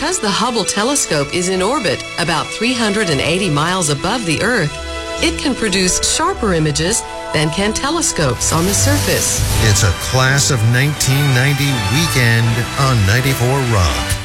because the Hubble telescope is in orbit about 380 miles above the Earth, it can produce sharper images than can telescopes on the surface. It's a Class of 1990 weekend on 94 Rock.